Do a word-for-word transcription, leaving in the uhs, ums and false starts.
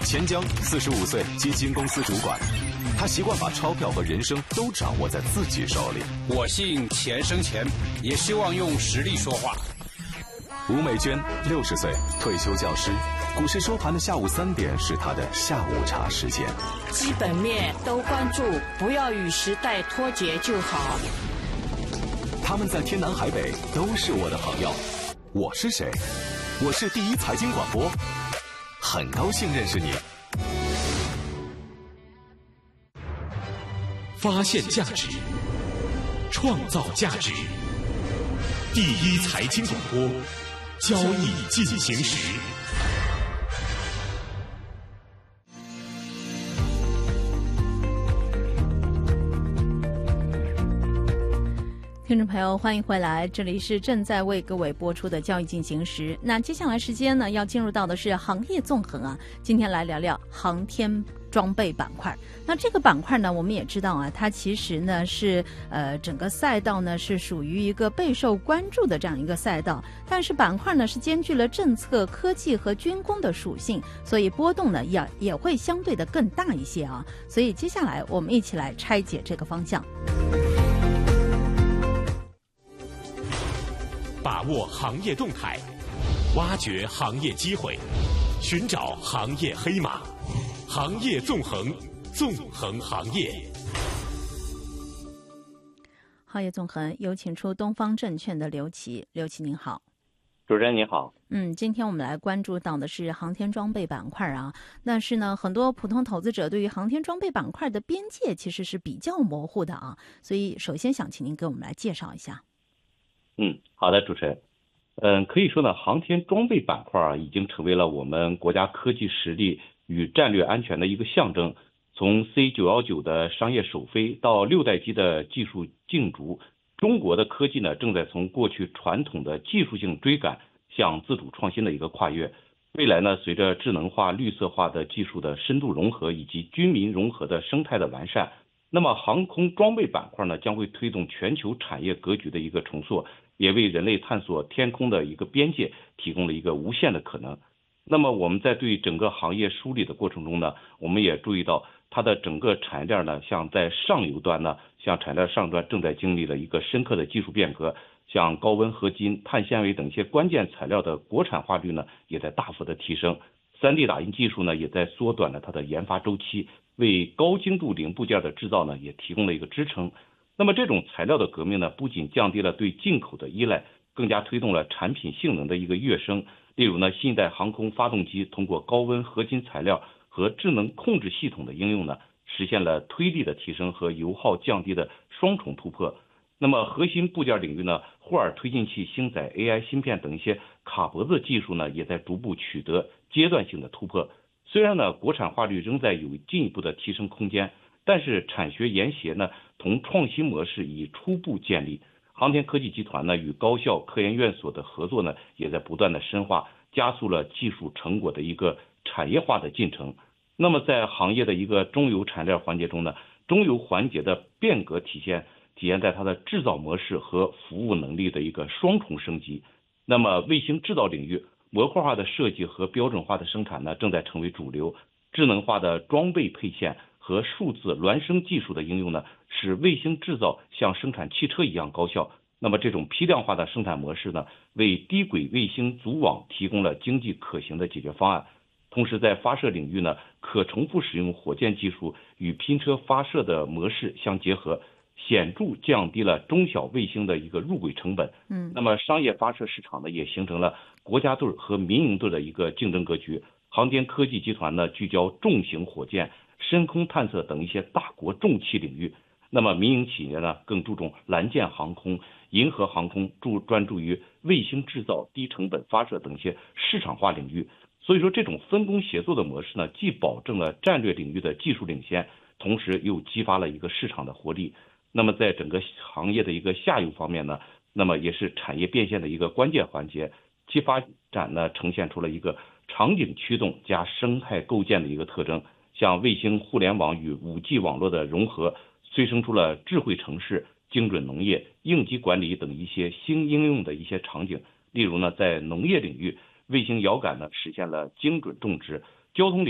钱江，四十五岁，基金公司主管。他习惯把钞票和人生都掌握在自己手里。 我信钱生钱，也希望用实力说话。 吴美娟，六十岁，退休教师。股市收盘的下午三点是她的下午茶时间。 基本面都关注，不要与时代脱节就好。 他们在天南海北都是我的朋友。我是谁？我是第一财经广播，很高兴认识你。 发现价值，创造价值。第一财经广播，交易进行时。 听众朋友，欢迎回来，这里是正在为各位播出的交易进行时。那接下来时间呢，要进入到的是行业纵横啊，今天来聊聊航天装备板块。那这个板块呢，我们也知道啊，它其实呢是呃整个赛道呢是属于一个备受关注的这样一个赛道，但是板块呢是兼具了政策、科技和军工的属性，所以波动呢也也会相对的更大一些啊。所以接下来我们一起来拆解这个方向。 把握行业动态，挖掘行业机会，寻找行业黑马，行业纵横，纵横行业。 行业纵横，有请出东方证券的刘琦。刘琦您好。 主持人你好。 嗯，今天我们来关注到的是航天装备板块啊。但是呢，很多普通投资者对于航天装备板块的边界其实是比较模糊的啊。所以首先想请您给我们来介绍一下。 嗯，好的，主持人。嗯，可以说呢，航天装备板块啊，已经成为了我们国家科技实力与战略安全的一个象征。从 C 九一九的商业首飞到六代机的技术竞逐，中国的科技呢，正在从过去传统的技术性追赶向自主创新的一个跨越。未来呢，随着智能化、绿色化的技术的深度融合以及军民融合的生态的完善，那么航空装备板块呢，将会推动全球产业格局的一个重塑，也为人类探索天空的一个边界提供了一个无限的可能。那么我们在对整个行业梳理的过程中呢，我们也注意到它的整个产业链呢，像在上游端呢，像产业链上端正在经历了一个深刻的技术变革，像高温合金、碳纤维等一些关键材料的国产化率呢，也在大幅的提升。三 D 打印技术呢，也在缩短了它的研发周期，为高精度零部件的制造呢，也提供了一个支撑。那么这种材料的革命呢，不仅降低了对进口的依赖，更加推动了产品性能的一个跃升。例如呢，新一代航空发动机通过高温合金材料和智能控制系统的应用呢，实现了推力的提升和油耗降低的双重突破。那么核心部件领域呢，霍尔推进器星载 A I 芯片等一些卡脖子技术呢，也在逐步取得阶段性的突破。虽然呢，国产化率仍在有进一步的提升空间，但是产学研协呢，同创新模式已初步建立。航天科技集团呢，与高校、科研院所的合作呢，也在不断的深化，加速了技术成果的一个产业化的进程。那么在行业的一个中游产业链环节中呢，中游环节的变革体现体现在它的制造模式和服务能力的一个双重升级。那么卫星制造领域，模块化的设计和标准化的生产呢，正在成为主流。智能化的装备配线和数字孪生技术的应用呢，使卫星制造像生产汽车一样高效。那么这种批量化的生产模式呢，为低轨卫星组网提供了经济可行的解决方案。同时在发射领域呢，可重复使用火箭技术与拼车发射的模式相结合，显著降低了中小卫星的一个入轨成本。嗯，那么商业发射市场呢，也形成了国家队和民营队的一个竞争格局。航天科技集团呢，聚焦重型火箭、深空探测等一些大国重器领域。那么民营企业呢，更注重蓝箭航空、银河航空，注专注于卫星制造、低成本发射等一些市场化领域。所以说，这种分工协作的模式呢，既保证了战略领域的技术领先，同时又激发了一个市场的活力。那么在整个行业的一个下游方面呢，那么也是产业变现的一个关键环节，其发展呢呈现出了一个场景驱动加生态构建的一个特征。像卫星互联网与 五 G 网络的融合，催生出了智慧城市、精准农业、应急管理等一些新应用的一些场景。例如呢，在农业领域，卫星遥感呢实现了精准种植，交通